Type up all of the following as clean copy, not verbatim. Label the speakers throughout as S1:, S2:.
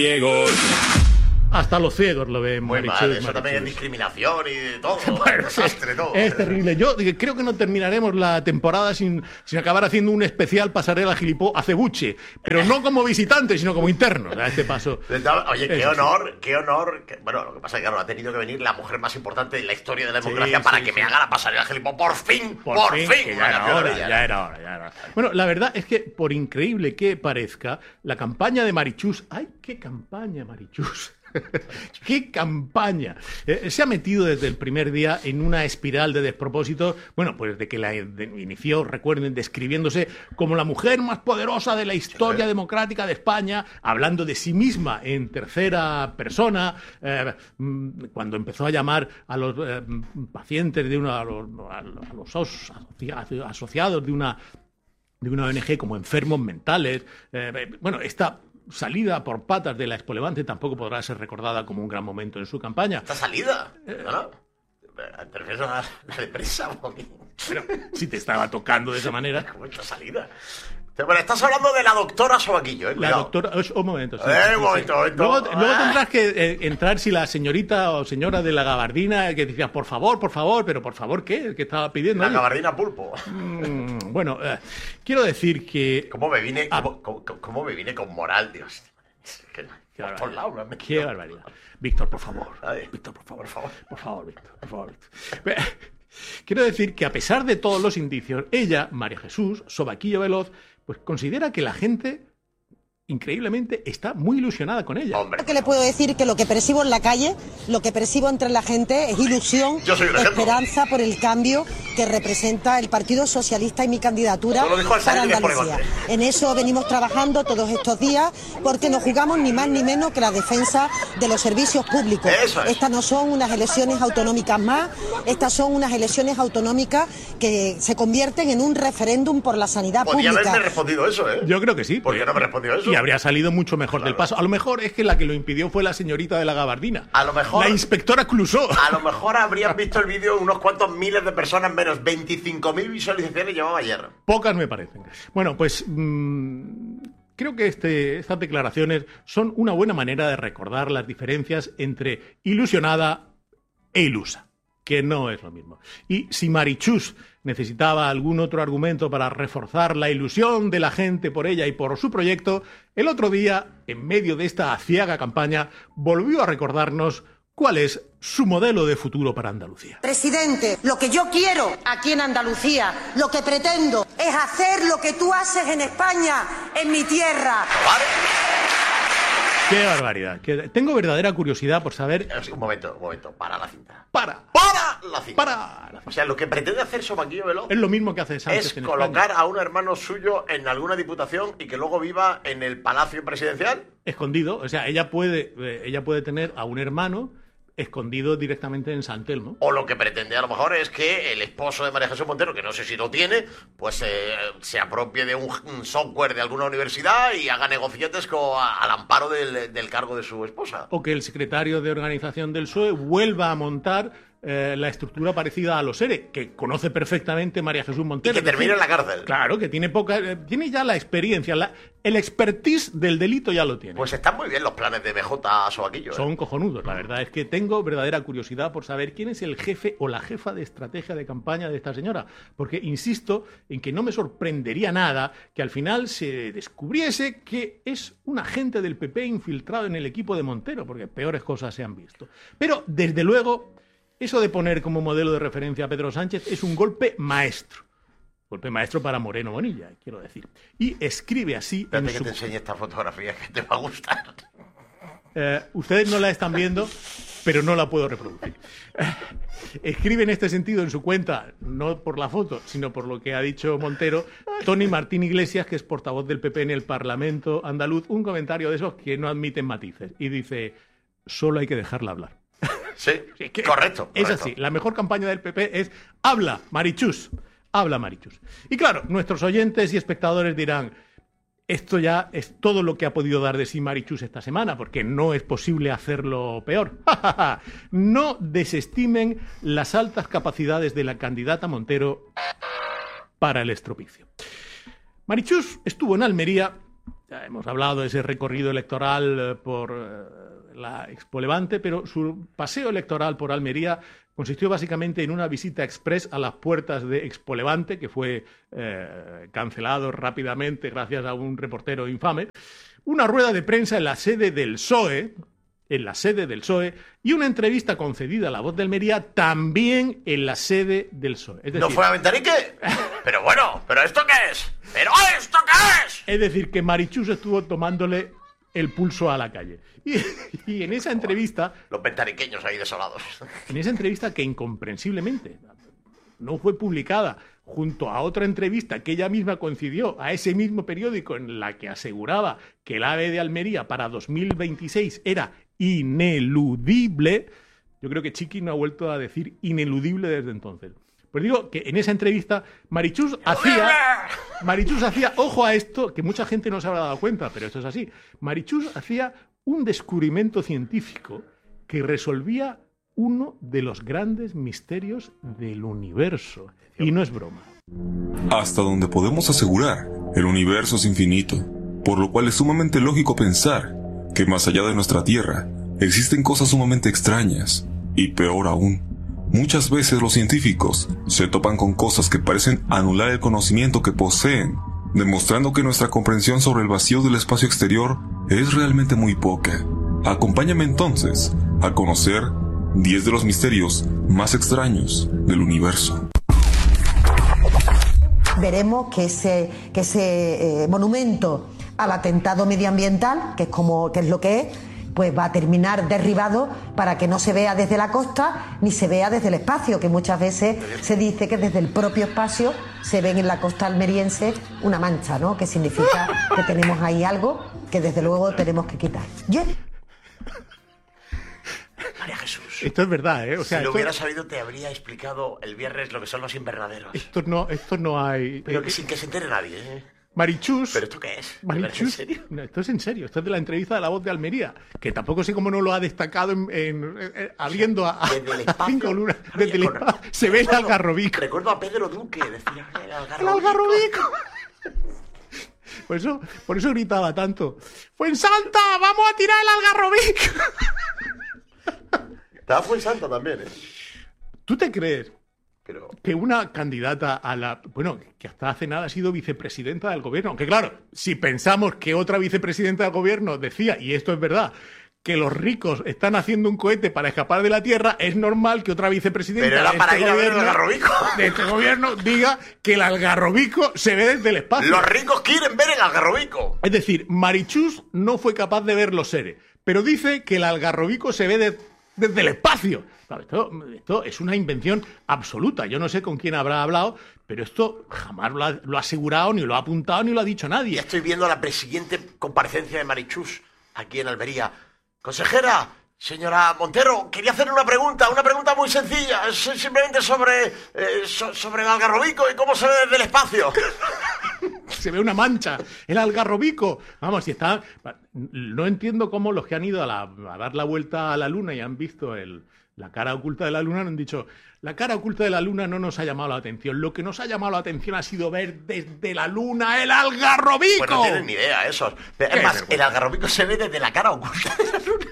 S1: Hasta los ciegos lo ven.
S2: Muy
S1: Marichus,
S2: mal, eso también es discriminación y de todo.
S1: Bueno,
S2: desastre, todo.
S1: Es terrible. Yo creo que no terminaremos la temporada sin acabar haciendo un especial pasarela gilipó a Cebuche, pero no como visitante, sino como interno a este paso.
S2: Oye, qué honor. Bueno, lo que pasa es que claro, ha tenido que venir la mujer más importante de la historia de la democracia para que me haga la pasarela gilipó. Por fin.
S1: Que ya era hora. Bueno, la verdad es que, por increíble que parezca, la campaña de Marichus... ¡Ay, qué campaña, Marichus! ¡Qué campaña! Se ha metido desde el primer día en una espiral de despropósito, bueno, pues de que la inició, recuerden, describiéndose como la mujer más poderosa de la historia democrática de España, hablando de sí misma en tercera persona, cuando empezó a llamar a los pacientes de a los asociados de una ONG como enfermos mentales. Bueno, esta salida por patas de la Expo Levante tampoco podrá ser recordada como un gran momento en su campaña.
S2: ¿Esta salida? ¿No? ¿Te refieres a la de prensa?
S1: Pero si te estaba tocando de esa manera.
S2: ¿Cómo esta salida? Bueno, estás hablando de la doctora Sobaquillo, ¿eh?
S1: La doctora... Un momento. Sí,
S2: un momento.
S1: Luego tendrás que entrar si la señorita o señora de la gabardina que decía, por favor, pero por favor, ¿qué? ¿Qué estaba pidiendo?
S2: La gabardina pulpo.
S1: Bueno, quiero decir que...
S2: ¿Cómo me vine con moral, Dios?
S1: Qué barbaridad. Víctor, por favor. Víctor, por favor, Víctor. Quiero decir que a pesar de todos los indicios, ella, María Jesús Sobaquillo Veloz, pues considera que la gente, increíblemente, está muy ilusionada con ella.
S3: Hombre. Que le puedo decir que lo que percibo en la calle, lo que percibo entre la gente es ilusión, esperanza por el cambio que representa el Partido Socialista y mi candidatura para Andalucía. En eso venimos trabajando todos estos días porque nos jugamos ni más ni menos que la defensa de los servicios públicos. Estas no son unas elecciones autonómicas más, estas son unas elecciones autonómicas que se convierten en un referéndum por la sanidad pública.
S2: Podría haberme respondido eso, ¿eh?
S1: Yo creo que sí.
S2: ¿Por qué no me respondió eso?
S1: Y habría salido mucho mejor del paso. A lo mejor es que la que lo impidió fue la señorita de la gabardina.
S2: A lo mejor...
S1: La inspectora Clouseau.
S2: A lo mejor habrían visto el vídeo unos cuantos miles de personas, menos 25.000 visualizaciones llevaba ayer.
S1: Pocas me parecen. Bueno, pues creo que estas declaraciones son una buena manera de recordar las diferencias entre ilusionada e ilusa, que no es lo mismo. Y si Marichus necesitaba algún otro argumento para reforzar la ilusión de la gente por ella y por su proyecto, el otro día, en medio de esta aciaga campaña, volvió a recordarnos cuál es su modelo de futuro para Andalucía.
S3: Presidente, lo que yo quiero aquí en Andalucía, lo que pretendo, es hacer lo que tú haces en España, en mi tierra.
S1: ¡Qué barbaridad! Tengo verdadera curiosidad por saber...
S2: Un momento, para la cinta.
S1: ¡Para
S2: la cinta! O sea, lo que pretende hacer Sobaquillo Veloz
S1: es lo mismo que hace Sánchez
S2: es
S1: en
S2: colocar
S1: España.
S2: A un hermano suyo en alguna diputación y que luego viva en el Palacio Presidencial.
S1: Escondido, o sea, ella puede tener a un hermano escondido directamente en San Telmo.
S2: O lo que pretende a lo mejor es que el esposo de María Jesús Montero, que no sé si lo tiene, pues se apropie de un software de alguna universidad y haga negocietes al amparo del cargo de su esposa.
S1: O que el secretario de organización del PSOE vuelva a montar la estructura parecida a los ERE, que conoce perfectamente María Jesús Montero.
S2: Y que termine en la cárcel.
S1: Claro, que tiene ya la experiencia, el expertise del delito ya lo tiene.
S2: Pues están muy bien los planes de BJ Sobaquillo.
S1: Son cojonudos, la verdad es que tengo verdadera curiosidad por saber quién es el jefe o la jefa de estrategia de campaña de esta señora, porque insisto en que no me sorprendería nada que al final se descubriese que es un agente del PP infiltrado en el equipo de Montero, porque peores cosas se han visto. Pero, desde luego, eso de poner como modelo de referencia a Pedro Sánchez es un golpe maestro. Golpe maestro para Moreno Bonilla, quiero decir. Y escribe así...
S2: Espérate que te enseñe esta fotografía que te va a gustar.
S1: Ustedes no la están viendo, pero no la puedo reproducir. Escribe en este sentido en su cuenta, no por la foto, sino por lo que ha dicho Montero, Tony Martín Iglesias, que es portavoz del PP en el Parlamento andaluz, un comentario de esos que no admiten matices. Y dice, solo hay que dejarla hablar.
S2: Sí, correcto.
S1: Es así, la mejor campaña del PP es habla, Marichus. Y claro, nuestros oyentes y espectadores dirán, esto ya es todo lo que ha podido dar de sí Marichus esta semana, porque no es posible hacerlo peor. No desestimen las altas capacidades de la candidata Montero para el estropicio. Marichus estuvo en Almería Ya hemos hablado de ese recorrido electoral por la Expo Levante, pero su paseo electoral por Almería consistió básicamente en una visita express a las puertas de Expo Levante, que fue cancelado rápidamente gracias a un reportero infame, una rueda de prensa en la sede del PSOE, y una entrevista concedida a La Voz de Almería también en la sede del PSOE. Es decir,
S2: ¿no fue a Ventanique? Pero bueno, ¿pero esto qué es? ¿Pero esto qué es?
S1: Es decir, que Marichus estuvo tomándole el pulso a la calle. Y en esa entrevista...
S2: Los ventaniqueños ahí desolados.
S1: En esa entrevista que incomprensiblemente no fue publicada junto a otra entrevista que ella misma coincidió a ese mismo periódico en la que aseguraba que el AVE de Almería para 2026 era ineludible, yo creo que Chiqui no ha vuelto a decir ineludible desde entonces. Pues digo que en esa entrevista Marichus hacía, ojo a esto, que mucha gente no se habrá dado cuenta, pero esto es así. Marichus hacía un descubrimiento científico que resolvía uno de los grandes misterios del universo. Y no es broma.
S4: Hasta donde podemos asegurar, el universo es infinito, por lo cual es sumamente lógico pensar que más allá de nuestra Tierra existen cosas sumamente extrañas. Y peor aún, muchas veces los científicos se topan con cosas que parecen anular el conocimiento que poseen, demostrando que nuestra comprensión sobre el vacío del espacio exterior es realmente muy poca. Acompáñame entonces a conocer 10 de los misterios más extraños del universo.
S3: Veremos que ese monumento al atentado medioambiental, que es lo que es, pues va a terminar derribado para que no se vea desde la costa ni se vea desde el espacio, que muchas veces se dice que desde el propio espacio se ven en la costa almeriense una mancha, ¿no? Que significa que tenemos ahí algo que desde luego tenemos que quitar.
S2: María Jesús.
S1: Esto es verdad, ¿eh? O sea,
S2: si lo hubieras sabido, te habría explicado el viernes lo que son los invernaderos.
S1: Esto no hay...
S2: Pero que sin que se entere nadie, ¿eh?
S1: Marichus...
S2: ¿Pero esto qué es?
S1: Marichus,
S2: ¿En serio?
S1: No, esto es en serio. Esto es de la entrevista de La Voz de Almería, que tampoco sé cómo no lo ha destacado habiendo a 5 lunas. Desde el espacio se ve el algarrobico.
S2: Recuerdo a Pedro Duque, decía el algarrobico.
S1: ¡El algarrobico! Por eso gritaba tanto. ¡Fuensanta, vamos a tirar el algarrobico!
S2: Estaba Fuensanta también, ¿eh?
S1: ¿Tú te crees
S2: pero...
S1: que una candidata a la... Bueno, que hasta hace nada ha sido vicepresidenta del gobierno? Aunque claro, si pensamos que otra vicepresidenta del gobierno decía, y esto es verdad, que los ricos están haciendo un cohete para escapar de la Tierra, es normal que otra vicepresidenta de este gobierno diga que el algarrobico se ve desde el espacio.
S2: Los ricos quieren ver el algarrobico.
S1: Es decir, Marichus no fue capaz de ver los seres, pero dice que el algarrobico se ve desde el espacio. Claro, esto es una invención absoluta. Yo no sé con quién habrá hablado, pero esto jamás lo ha asegurado, ni lo ha apuntado, ni lo ha dicho nadie.
S2: Ya estoy viendo la siguiente comparecencia de Marichus aquí en Almería. Consejera, señora Montero, quería hacerle una pregunta muy sencilla, simplemente sobre el algarrobico y cómo se ve desde el espacio.
S1: Se ve una mancha, el algarrobico. Vamos, si está... No entiendo cómo los que han ido a dar la vuelta a la luna y han visto la cara oculta de la luna no han dicho, la cara oculta de la luna no nos ha llamado la atención. Lo que nos ha llamado la atención ha sido ver desde la luna el algarrobico.
S2: Pues no tienen ni idea esos. Es más, el algarrobico se ve desde la cara oculta de la luna.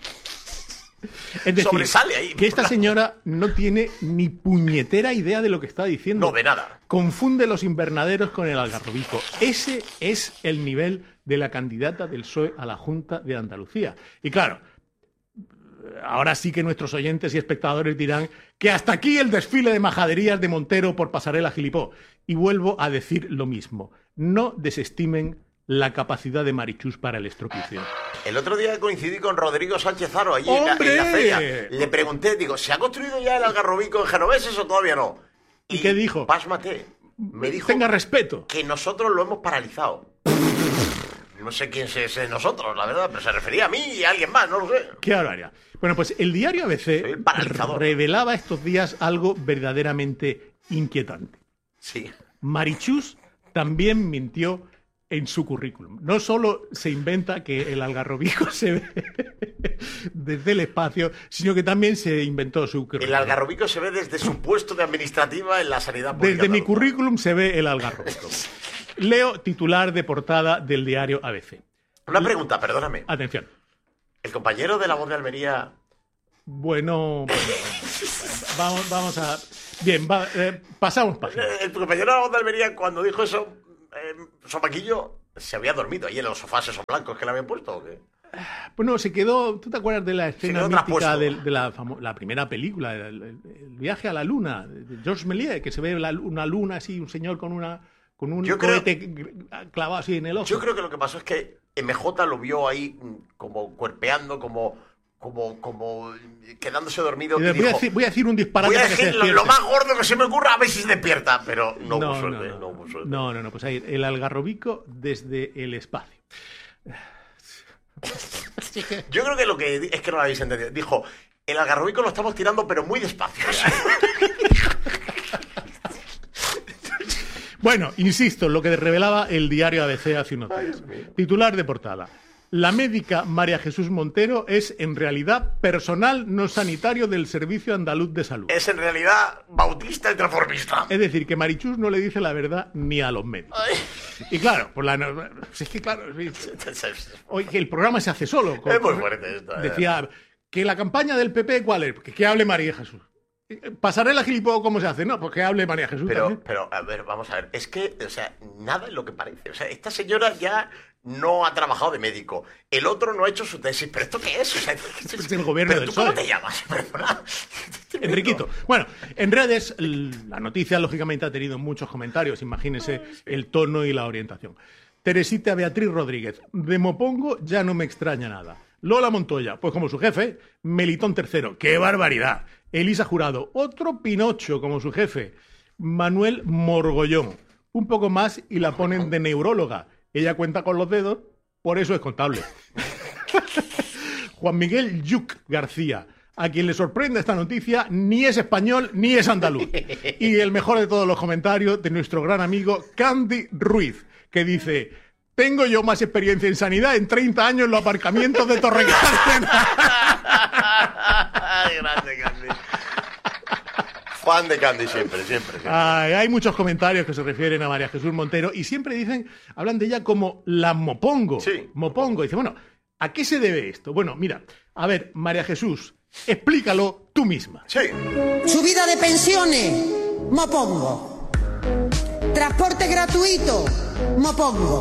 S1: Es decir,
S2: sobresale ahí.
S1: Que esta señora no tiene ni puñetera idea de lo que está diciendo.
S2: No, de nada.
S1: Confunde los invernaderos con el algarrobico. Ese es el nivel de la candidata del PSOE a la Junta de Andalucía. Y claro, ahora sí que nuestros oyentes y espectadores dirán que hasta aquí el desfile de majaderías de Montero por Pasarela Gilipó. Y vuelvo a decir lo mismo. No desestimen la capacidad de Marichus para el estropicio.
S2: El otro día coincidí con Rodrigo Sánchez Haro allí en la feria. Le pregunté, digo, ¿se ha construido ya el algarrobico en Genoveses o todavía no?
S1: ¿Y qué dijo?
S2: Pásmate. Me dijo...
S1: Tenga respeto.
S2: Que nosotros lo hemos paralizado. No sé quién es nosotros, la verdad, pero se refería a mí y a alguien más, no lo sé.
S1: Qué barbaridad. Bueno, pues el diario ABC revelaba estos días algo verdaderamente inquietante.
S2: Sí.
S1: Marichus también mintió en su currículum. No solo se inventa que el algarrobico se ve desde el espacio, sino que también se inventó su currículum.
S2: El algarrobico se ve desde su puesto de administrativa en la sanidad pública.
S1: Desde mi currículum se ve el algarrobico. Leo titular de portada del diario ABC.
S2: Una pregunta, perdóname.
S1: Atención.
S2: ¿El compañero de La Voz de Almería?
S1: Bueno, vamos a... Bien, pasamos página.
S2: El compañero de La Voz de Almería, cuando dijo eso, Sopaquillo, ¿se había dormido ahí en los sofás esos blancos que le habían puesto o qué?
S1: Bueno, se quedó... ¿Tú te acuerdas de la escena mítica de la primera película, el viaje a la luna, de Georges Méliès, que se ve una luna así, un señor con un cohete clavado así en el ojo?
S2: Yo creo que lo que pasó es que MJ lo vio ahí como cuerpeando, como quedándose dormido.
S1: Voy a decir un disparate.
S2: Voy a decir lo más gordo que se me ocurra, a ver si se despierta. Pero no hubo suerte.
S1: No, pues ahí, el algarrobico desde el espacio.
S2: Yo creo que lo que es que no lo habéis entendido. Dijo, el algarrobico lo estamos tirando, pero muy despacio.
S1: Bueno, insisto, lo que revelaba el diario ABC hace unos días. Titular de portada. La médica María Jesús Montero es, en realidad, personal no sanitario del Servicio Andaluz de Salud.
S2: Es, en realidad, bautista y transformista.
S1: Es decir, que Marichus no le dice la verdad ni a los médicos. Ay. Y claro, es que claro... Oye, que el programa se hace solo.
S2: Es muy fuerte esto.
S1: Decía que la campaña del PP, ¿cuál es? Que hable María Jesús. ¿Pasaré la gilipollas cómo se hace? No, pues que hable María Jesús también.
S2: Pero, a ver, vamos a ver. Es que, o sea, nada es lo que parece. O sea, esta señora ya no ha trabajado de médico. El otro no ha hecho su tesis. ¿Pero esto qué es? O sea,
S1: es el gobierno del PSOE.
S2: ¿Cómo te llamas? Perdona.
S1: Enriquito. Bueno, en redes la noticia, lógicamente, ha tenido muchos comentarios. Imagínese el tono y la orientación. Teresita Beatriz Rodríguez. De Mopongo ya no me extraña nada. Lola Montoya, pues como su jefe. Melitón III. ¡Qué barbaridad! Elisa Jurado, otro Pinocho como su jefe. Manuel Morgollón, un poco más y la ponen de neuróloga. Ella cuenta con los dedos, por eso es contable. Juan Miguel Yuc García, a quien le sorprende esta noticia, ni es español ni es andaluz. Y el mejor de todos los comentarios de nuestro gran amigo Candy Ruiz, que dice: tengo yo más experiencia en sanidad en 30 años en los aparcamientos de Torrecárcena.
S2: Grande, Candy. Fan de Candy siempre.
S1: Hay muchos comentarios que se refieren a María Jesús Montero y siempre hablan de ella como la Mopongo.
S2: Sí.
S1: Mopongo. Dice, bueno, ¿a qué se debe esto? Bueno, mira, a ver, María Jesús, explícalo tú misma.
S2: Sí.
S3: Subida de pensiones, Mopongo. Transporte gratuito, Mopongo.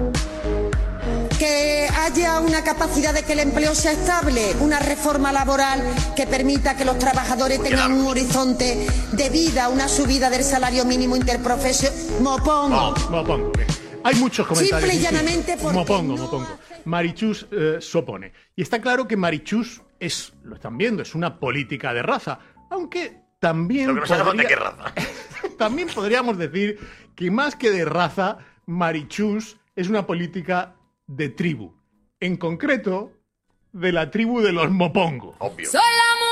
S3: Que haya una capacidad de que el empleo sea estable, una reforma laboral que permita que los trabajadores tengan un horizonte de vida, una subida del salario mínimo interprofesional. Mopongo.
S1: Mopongo. Hay muchos comentarios.
S3: Simple y llanamente porque
S1: Mopongo. Marichus se opone. Y está claro que Marichus lo están viendo, es una política de raza. Aunque también...
S2: Lo que no sabemos de qué raza.
S1: También podríamos decir que más que de raza, Marichus es una política de tribu, en concreto de la tribu de los Mopongo.
S2: Obvio.